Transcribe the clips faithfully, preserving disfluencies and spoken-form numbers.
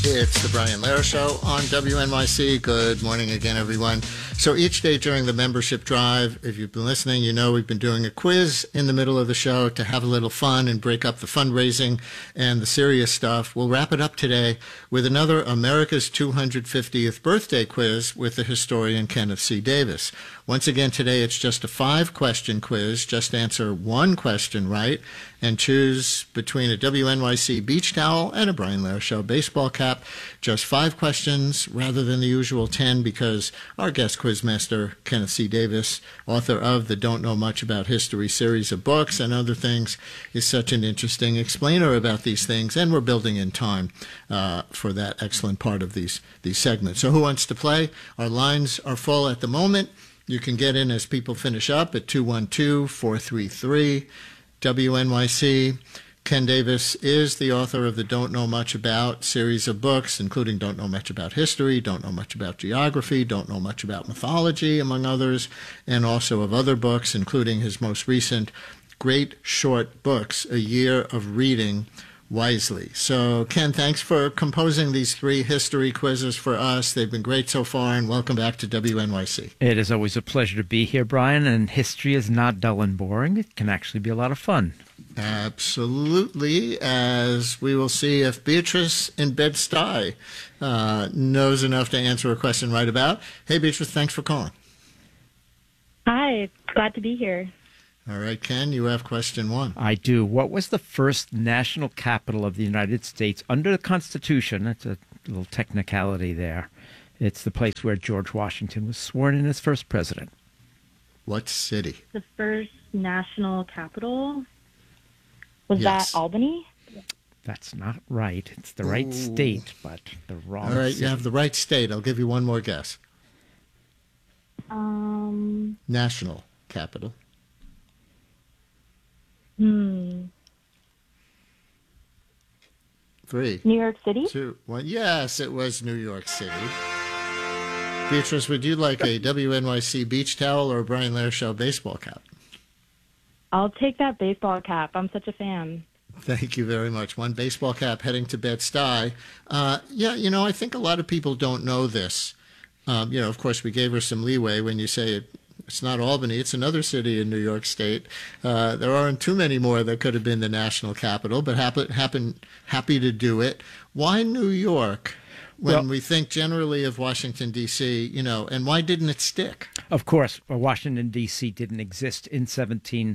It's the Brian Lehrer Show on W N Y C. Good morning again, everyone. So each day during the membership drive, if you've been listening, you know we've been doing a quiz in the middle of the show to have a little fun and break up the fundraising and the serious stuff. We'll wrap it up today with another America's two hundred fiftieth birthday quiz with the historian Kenneth C. Davis. Once again, today it's just a five-question quiz. Just answer one question right and choose between a W N Y C beach towel and a Brian Lehrer Show baseball cap. Just five questions rather than the usual ten because our guest quizmaster, Kenneth C. Davis, author of the Don't Know Much About History series of books and other things, is such an interesting explainer about these things, and we're building in time uh, for that excellent part of these, these segments. So who wants to play? Our lines are full at the moment. You can get in as people finish up at two one two, four three three, W N Y C. Ken Davis is the author of the Don't Know Much About series of books, including Don't Know Much About History, Don't Know Much About Geography, Don't Know Much About Mythology, among others, and also of other books, including his most recent Great Short Books, A Year of Reading Wisely. So, Ken, thanks for composing these three history quizzes for us. They've been great so far, and welcome back to W N Y C. It is always a pleasure to be here, Brian, and history is not dull and boring. It can actually be a lot of fun. Absolutely, as we will see if Beatrice in Bed-Stuy uh, knows enough to answer a question right about. Hey, Beatrice, thanks for calling. Hi, glad to be here. All right, Ken, you have question one. I do. What was the first national capital of the United States under the Constitution? That's a little technicality there. It's the place where George Washington was sworn in as first president. What city? The first national capital? Was Yes. that Albany? That's not right. It's the right Ooh. state, but the wrong All right, city. you have the right state. I'll give you one more guess. Um, National capital. hmm, Three, New York City? two, one. Yes, it was New York City. Beatrice, would you like a W N Y C beach towel or a Brian Lehrer Show baseball cap? I'll take that baseball cap. I'm such a fan. Thank you very much. One baseball cap heading to Bed-Stuy. Uh, yeah, you know, I think a lot of people don't know this. Um, you know, of course, we gave her some leeway when you say it, it's not Albany, it's another city in New York State. Uh, there aren't too many more that could have been the national capital, but happen, happen, happy to do it. Why New York when Well- we think generally of Washington, D C, you know, and why didn't it stick? Of course, uh, Washington, D C didn't exist in seventeen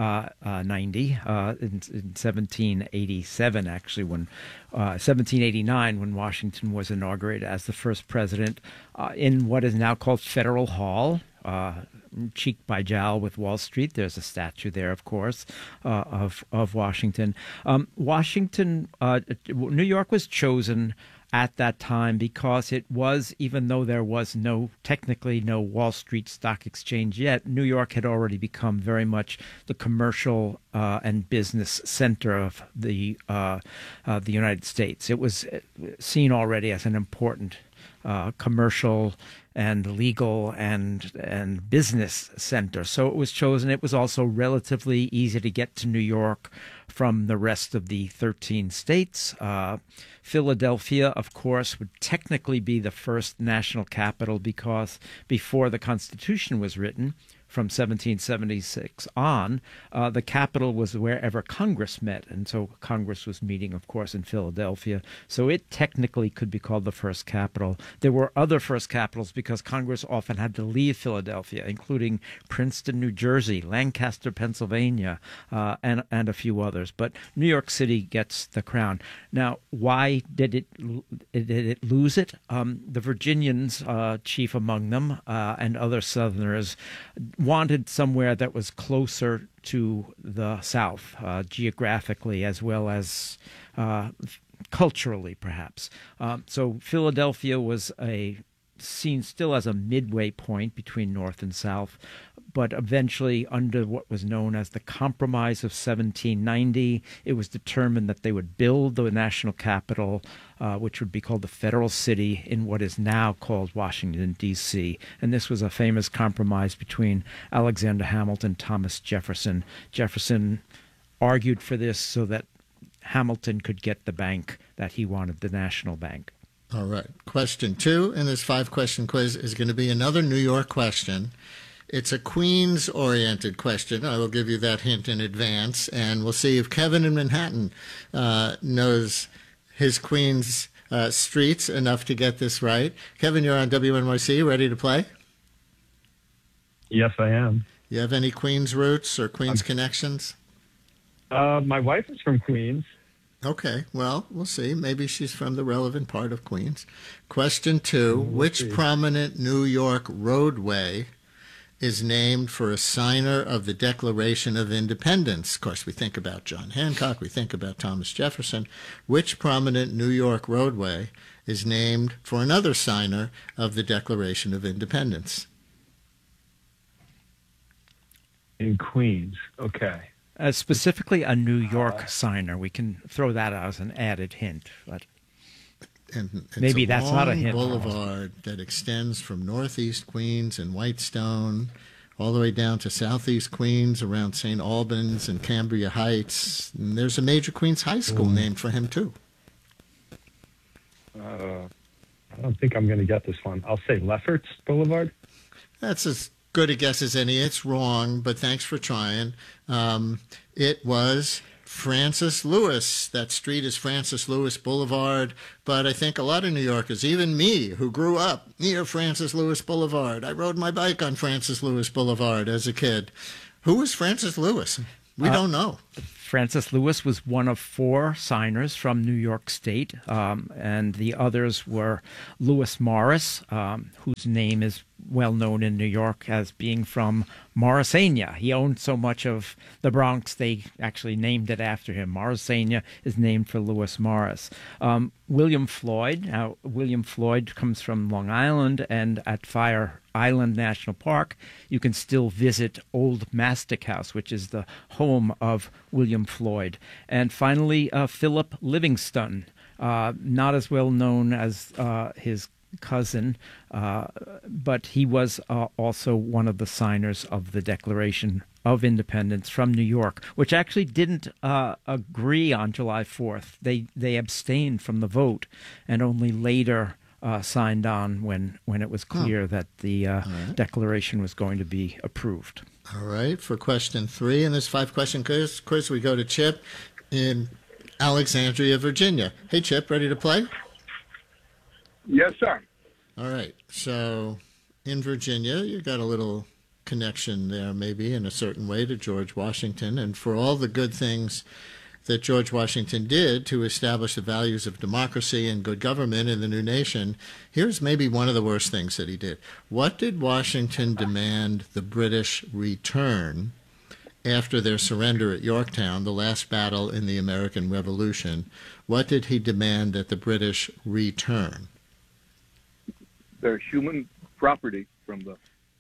ninety, uh, in, in seventeen eighty-seven, actually, when uh, seventeen eighty-nine, when Washington was inaugurated as the first president uh, in what is now called Federal Hall. Uh, cheek by jowl with Wall Street. There's a statue there, of course, uh, of of Washington. Um, Washington, uh, New York was chosen at that time because it was, even though there was no, technically no Wall Street Stock Exchange yet, New York had already become very much the commercial uh, and business center of the uh, uh, the United States. It was seen already as an important uh, commercial and legal and and business center. So it was chosen. It was also relatively easy to get to New York from the rest of the thirteen states. Uh, Philadelphia, of course, would technically be the first national capital because before the Constitution was written, from seventeen seventy-six on, uh, the capital was wherever Congress met. And so Congress was meeting, of course, in Philadelphia. So it technically could be called the first capital. There were other first capitals because Congress often had to leave Philadelphia, including Princeton, New Jersey, Lancaster, Pennsylvania, uh, and, and a few others. But New York City gets the crown. Now, why did it, did it lose it? Um, the Virginians, uh, chief among them, uh, and other Southerners, wanted somewhere that was closer to the South, uh, geographically as well as uh, culturally, perhaps. Um, so Philadelphia was a seen still as a midway point between North and South, but eventually under what was known as the Compromise of seventeen ninety, it was determined that they would build the national capital, uh, which would be called the Federal City, in what is now called Washington, D C. And this was a famous compromise between Alexander Hamilton and Thomas Jefferson. Jefferson argued for this so that Hamilton could get the bank that he wanted, the National Bank. All right. Question two in this five-question quiz is going to be another New York question. It's a Queens-oriented question. I will give you that hint in advance, and we'll see if Kevin in Manhattan uh, knows his Queens uh, streets enough to get this right. Kevin, you're on W N Y C. Ready to play? Yes, I am. You have any Queens roots or Queens um, connections? Uh, my wife is from Queens. Okay, well, we'll see. Maybe she's from the relevant part of Queens. Question two, we'll which see. prominent New York roadway is named for a signer of the Declaration of Independence? Of course, we think about John Hancock, we think about Thomas Jefferson. Which prominent New York roadway is named for another signer of the Declaration of Independence? In Queens, okay. Uh, specifically a New York uh, signer. We can throw that out as an added hint, but and it's maybe a that's long not a hint. boulevard that extends from northeast Queens and Whitestone all the way down to southeast Queens around Saint Albans and Cambria Heights. And there's a major Queens high school mm. named for him, too. Uh, I don't think I'm going to get this one. I'll say Lefferts Boulevard. That's as good a guess as any. It's wrong, but thanks for trying. Um, it was Francis Lewis. That street is Francis Lewis Boulevard, but I think a lot of New Yorkers, even me, who grew up near Francis Lewis Boulevard, I rode my bike on Francis Lewis Boulevard as a kid. Who was Francis Lewis? We uh, don't know. Francis Lewis was one of four signers from New York State, um, and the others were Lewis Morris, um, whose name is well known in New York as being from Morrisania. He owned so much of the Bronx, they actually named it after him. Morrisania is named for Lewis Morris. Um, William Floyd, now William Floyd comes from Long Island, and at Fire Island National Park, you can still visit Old Mastic House, which is the home of William Floyd. And finally, uh, Philip Livingston, uh, not as well known as uh, his cousin, uh, but he was uh, also one of the signers of the Declaration of Independence from New York, which actually didn't uh, agree on July fourth. They they abstained from the vote and only later uh, signed on when, when it was clear oh. that the uh, right. Declaration was going to be approved. All right. For question three in this five-question quiz, quiz, we go to Chip in Alexandria, Virginia. Hey, Chip, ready to play? Yes, sir. All right. So in Virginia, you got a little connection there maybe in a certain way to George Washington. And for all the good things that George Washington did to establish the values of democracy and good government in the new nation, here's maybe one of the worst things that he did. What did Washington demand the British return after their surrender at Yorktown, the last battle in the American Revolution? What did he demand that the British return? Their human property from the...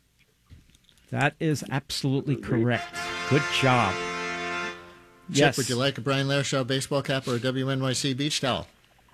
That is absolutely correct. Good job. Chip, Yes. would you like a Brian Lair Show baseball cap or a W N Y C beach towel?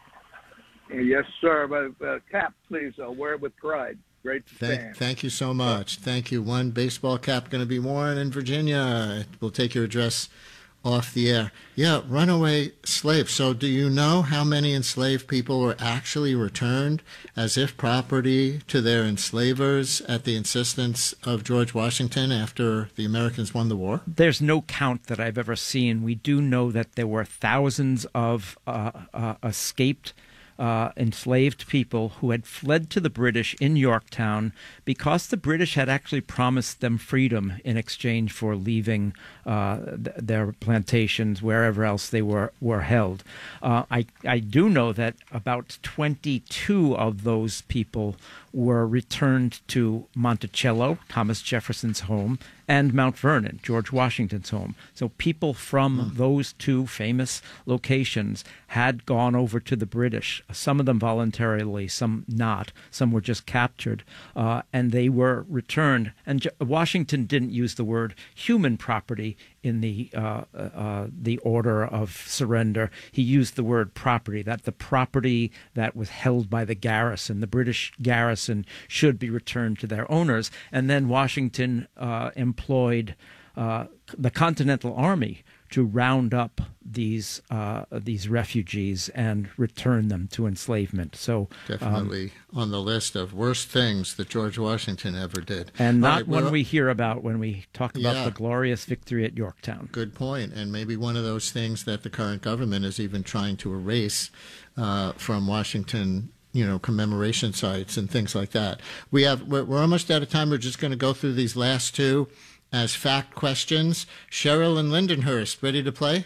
Yes, sir. But uh, cap, please. I'll wear it with pride. Great to Thank, stand. thank you so much. Thank you. One baseball cap going to be worn in Virginia. We'll take your address off the air. Yeah, runaway slaves. So do you know how many enslaved people were actually returned as if property to their enslavers at the insistence of George Washington after the Americans won the war? There's no count that I've ever seen. We do know that there were thousands of uh, uh, escaped Uh, enslaved people who had fled to the British in Yorktown because the British had actually promised them freedom in exchange for leaving uh, th- their plantations wherever else they were, were held. Uh, I, I do know that about twenty-two of those people were returned to Monticello, Thomas Jefferson's home, and Mount Vernon, George Washington's home. So people from mm. those two famous locations had gone over to the British, some of them voluntarily, some not. Some were just captured, uh, and they were returned. And J- Washington didn't use the word human property in the uh, uh, the order of surrender. He used the word property, that the property that was held by the garrison, the British garrison, should be returned to their owners. And then Washington uh, employed uh, the Continental Army to round up these uh, these refugees and return them to enslavement. So definitely um, on the list of worst things that George Washington ever did, and not right, one well, we hear about when we talk about yeah. the glorious victory at Yorktown. Good point, and maybe one of those things that the current government is even trying to erase uh, from Washington. You know, commemoration sites and things like that. We have we're, we're almost out of time. We're just going to go through these last two as fact questions. Cheryl and Lindenhurst, ready to play?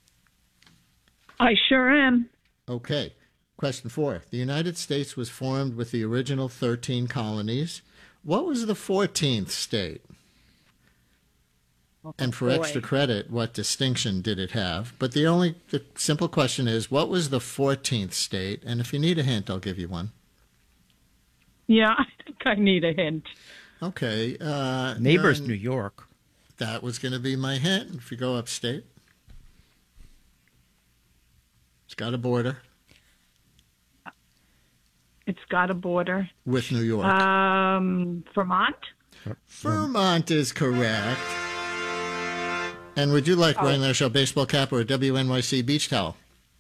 I sure am. Okay. Question four. The United States was formed with the original thirteen colonies. What was the fourteenth state? Oh, and for boy. extra credit, what distinction did it have? But the only the simple question is, what was the fourteenth state? And if you need a hint, I'll give you one. Yeah, I think I need a hint. Okay. Uh, Neighbors, in, New York. That was going to be my hint. If you go upstate, it's got a border. It's got a border. With New York. Um, Vermont? Vermont is correct. And would you like oh. wearing their show baseball cap or a W N Y C beach towel?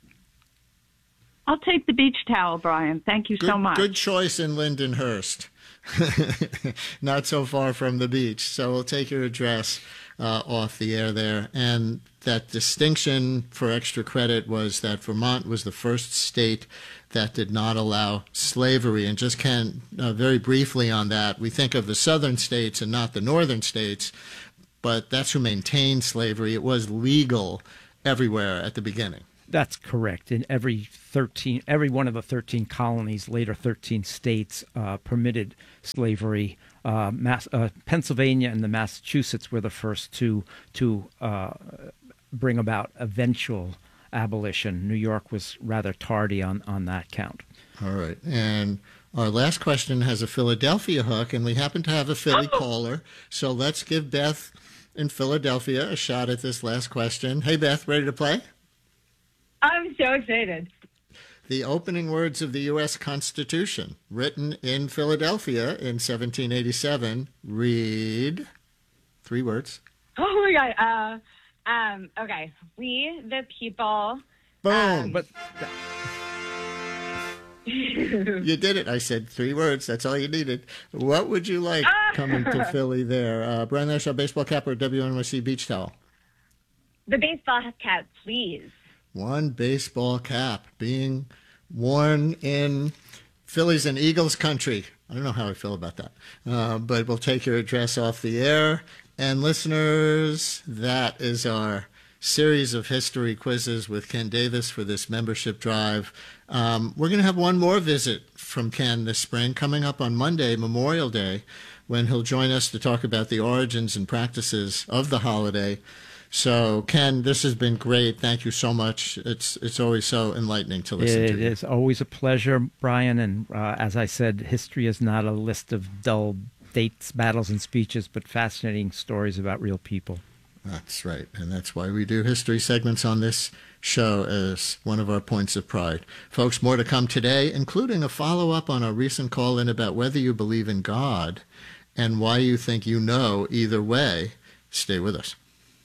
I'll take the beach towel, Brian. Thank you good, so much. Good choice in Lindenhurst. Not so far from the beach. So we'll take your address uh, off the air there. And that distinction for extra credit was that Vermont was the first state that did not allow slavery. And just can uh, very briefly on that, we think of the southern states and not the northern states. But that's who maintained slavery. It was legal everywhere at the beginning. That's correct. In every thirteen, every one of the thirteen colonies, later thirteen states, uh, permitted slavery. Uh, Mass, uh, Pennsylvania and the Massachusetts were the first two to uh, bring about eventual abolition. New York was rather tardy on, on that count. All right. And our last question has a Philadelphia hook, and we happen to have a Philly oh. caller. So let's give Beth in Philadelphia a shot at this last question. Hey, Beth, ready to play? I'm so excited. The opening words of the U S Constitution, written in Philadelphia in seventeen eighty-seven, read three words. Oh, my God. Uh, um, okay. We, the people. Boom. Um, but You did it. I said three words. That's all you needed. What would you like coming to Philly there? Uh, Brian National baseball cap or W N Y C beach towel? The baseball cap, please. One baseball cap being worn in Phillies and Eagles country. I don't know how I feel about that, uh, but we'll take your address off the air. And listeners, that is our series of history quizzes with Ken Davis for this membership drive. Um, we're going to have one more visit from Ken this spring coming up on Monday, Memorial Day, when he'll join us to talk about the origins and practices of the holiday. So, Ken, this has been great. Thank you so much. It's it's always so enlightening to listen it to. It is always a pleasure, Brian. And uh, as I said, history is not a list of dull dates, battles, and speeches, but fascinating stories about real people. That's right. And that's why we do history segments on this show as one of our points of pride. Folks, more to come today, including a follow-up on our recent call-in about whether you believe in God and why you think you know either way. Stay with us.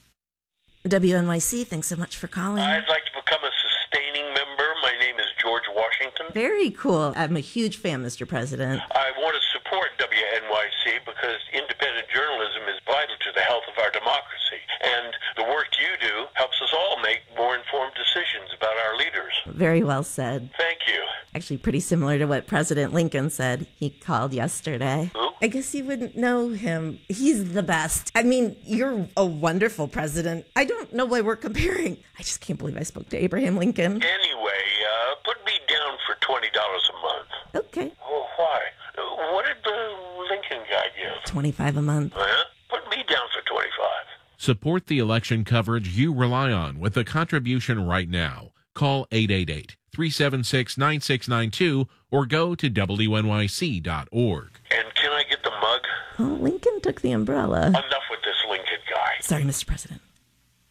W N Y C, thanks so much for calling. I'd like to become a sustaining member. My name is George Washington. Very cool. I'm a huge fan, Mister President. I want to support W N Y C because independent journalism is vital to the health of our democracy. And the work you do helps us all make more informed decisions about our leaders. Very well said. Thank you. Actually, pretty similar to what President Lincoln said. He called yesterday. Who? I guess you wouldn't know him. He's the best. I mean, you're a wonderful president. I don't know why we're comparing. I just can't believe I spoke to Abraham Lincoln. Anyway, uh, put me down for twenty dollars a month. Okay. Oh, why? What did the Lincoln guy give? twenty-five a month. Huh? Put me down for twenty-five. Support the election coverage you rely on with a contribution right now. Call eight eight eight, three seven six, nine six nine two or go to W N Y C dot org. And can I get the mug? Oh, Lincoln took the umbrella. Enough with this Lincoln guy. Sorry, Mister President.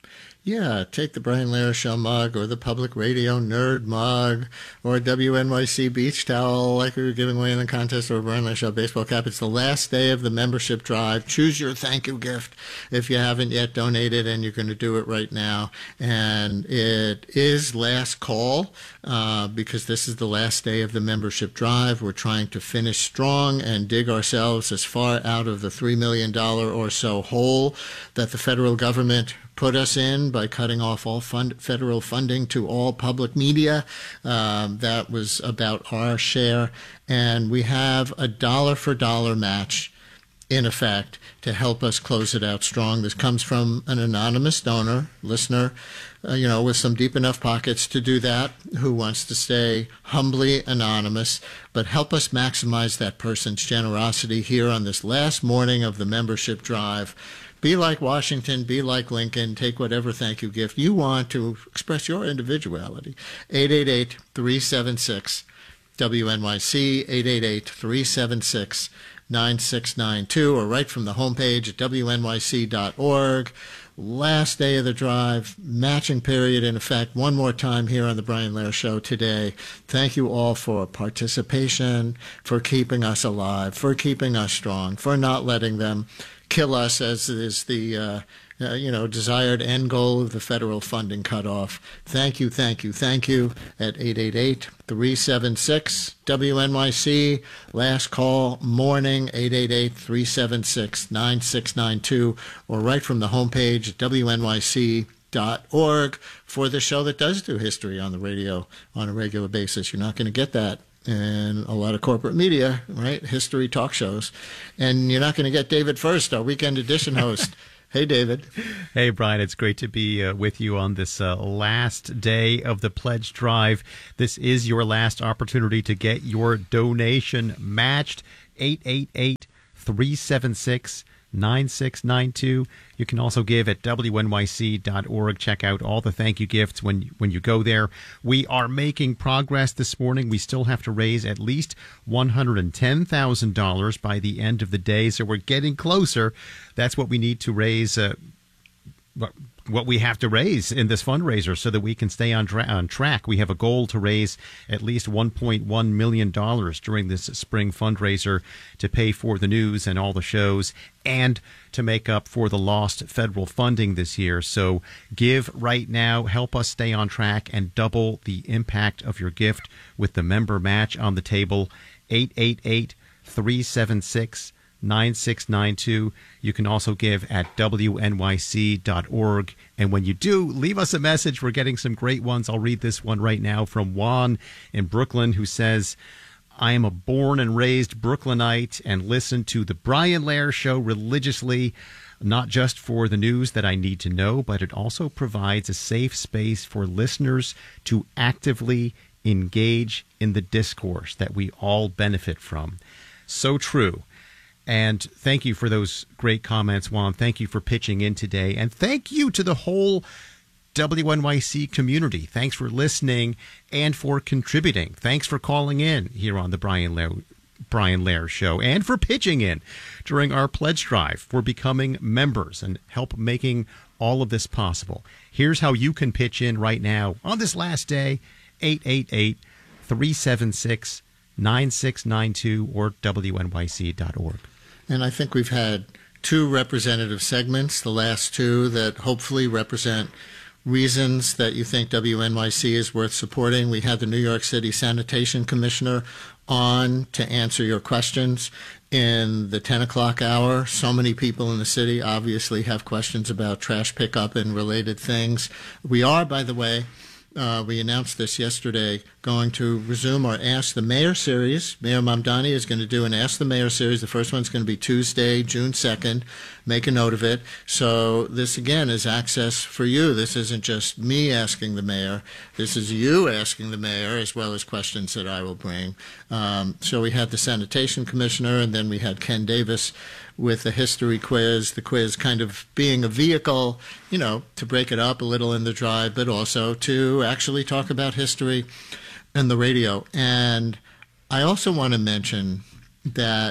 Yeah, take the Brian Lehrer Show mug or the Public Radio Nerd mug or a W N Y C beach towel like we were giving away in the contest, or a Brian Lehrer Show baseball cap. It's the last day of the membership drive. Choose your thank you gift if you haven't yet donated, and you're going to do it right now. And it is last call uh, because this is the last day of the membership drive. We're trying to finish strong and dig ourselves as far out of the three million dollars or so hole that the federal government put us in by cutting off all fund, federal funding to all public media. Um, that was about our share. And we have a dollar for dollar match in effect to help us close it out strong. This comes from an anonymous donor, listener, uh, you know, with some deep enough pockets to do that, who wants to stay humbly anonymous, but help us maximize that person's generosity here on this last morning of the membership drive. Be like Washington, be like Lincoln, take whatever thank you gift you want to express your individuality. eight eight eight, three seven six, W N Y C, eight eight eight, three seven six, nine six nine two, or right from the homepage at W N Y C dot org. Last day of the drive, matching period in effect. One more time here on the Brian Lehrer Show today. Thank you all for participation, for keeping us alive, for keeping us strong, for not letting them kill us, as is the uh, uh, you know desired end goal of the federal funding cutoff. Thank you, thank you, thank you at eight eight eight, three seven six, W N Y C. Last call morning, eight eight eight, three seven six, nine six nine two, or right from the homepage at W N Y C dot org for the show that does do history on the radio on a regular basis. You're not going to get that and a lot of corporate media, right? History talk shows. And you're not going to get David First, our weekend edition host. Hey, David. Hey, Brian. It's great to be uh, with you on this uh, last day of the pledge drive. This is your last opportunity to get your donation matched. eight eight eight, three seven six, nine six nine two. You can also give at W N Y C dot org. Check out all the thank you gifts when when you go there. We are making progress this morning. We still have to raise at least one hundred ten thousand dollars by the end of the day, so we're getting closer. That's what we need to raise, uh, what we have to raise in this fundraiser so that we can stay on, tra- on track. We have a goal to raise at least one point one million dollars during this spring fundraiser to pay for the news and all the shows and to make up for the lost federal funding this year. So give right now, help us stay on track and double the impact of your gift with the member match on the table. eight eight eight, three seven six, nine six nine two. You can also give at W N Y C dot org. And when you do, leave us a message. We're getting some great ones. I'll read this one right now from Juan in Brooklyn, who says, I am a born and raised Brooklynite and listen to the Brian Lehrer Show religiously, not just for the news that I need to know, but it also provides a safe space for listeners to actively engage in the discourse that we all benefit from. So true. And thank you for those great comments, Juan. Thank you for pitching in today. And thank you to the whole W N Y C community. Thanks for listening and for contributing. Thanks for calling in here on the Brian Lehrer, Brian Lehrer Show and for pitching in during our pledge drive, for becoming members and help making all of this possible. Here's how you can pitch in right now on this last day, eight eight eight, three seven six, nine six nine two or W N Y C dot org. And I think we've had two representative segments, the last two, that hopefully represent reasons that you think W N Y C is worth supporting. We had the New York City Sanitation Commissioner on to answer your questions in the ten o'clock hour. So many people in the city obviously have questions about trash pickup and related things. We are, by the way, Uh, we announced this yesterday, going to resume our Ask the Mayor series. Mayor Mamdani is going to do an Ask the Mayor series. The first one's going to be Tuesday, June second. Make a note of it. So this, again, is access for you. This isn't just me asking the mayor. This is you asking the mayor, as well as questions that I will bring. Um, so we had the Sanitation Commissioner, and then we had Ken Davis with the history quiz, the quiz kind of being a vehicle, you know, to break it up a little in the drive, but also to actually talk about history and the radio. And I also want to mention that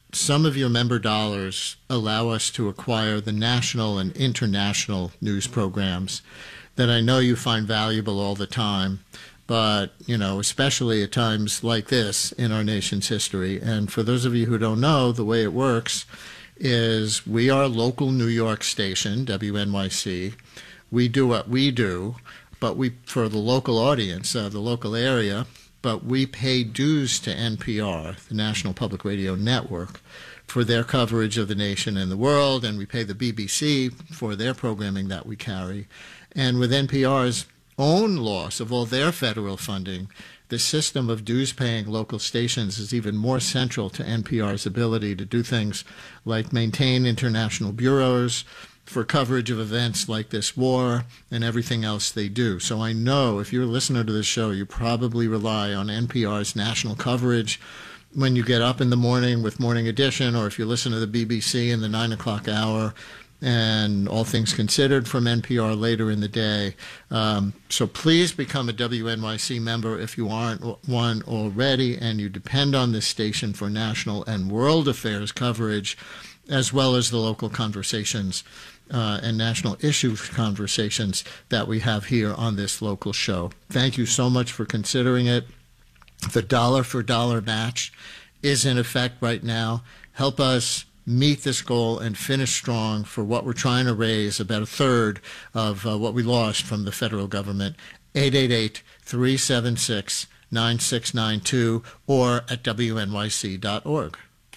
some of your member dollars allow us to acquire the national and international news programs that I know you find valuable all the time, but, you know, especially at times like this in our nation's history. And for those of you who don't know, the way it works is we are a local New York station, W N Y C. We do what we do, but we, for the local audience, uh, the local area, but we pay dues to N P R, the National Public Radio Network, for their coverage of the nation and the world, and we pay the B B C for their programming that we carry. And with N P R's own loss of all their federal funding, the system of dues-paying local stations is even more central to N P R's ability to do things like maintain international bureaus for coverage of events like this war and everything else they do. So I know if you're a listener to this show, you probably rely on N P R's national coverage when you get up in the morning with Morning Edition, or if you listen to the B B C in the nine o'clock hour, and All Things Considered from N P R later in the day. Um, so please become a W N Y C member if you aren't one already, and you depend on this station for national and world affairs coverage, as well as the local conversations uh, and national issues conversations that we have here on this local show. Thank you so much for considering it. The dollar for dollar match is in effect right now. Help us meet this goal and finish strong for what we're trying to raise, about a third of uh, what we lost from the federal government. eight eight eight, three seven six, nine six nine two or at W N Y C dot org.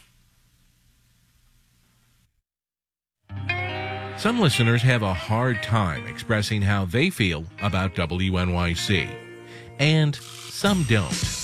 Some listeners have a hard time expressing how they feel about W N Y C, and some don't.